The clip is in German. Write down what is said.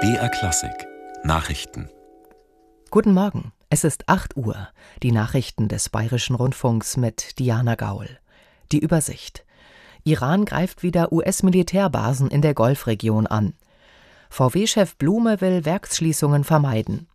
BR Klassik Nachrichten. Guten Morgen, es ist 8 Uhr. Die Nachrichten des Bayerischen Rundfunks mit Diana Gaul. Die Übersicht. Iran greift wieder US-Militärbasen in der Golfregion an. VW-Chef Blume will Werksschließungen vermeiden.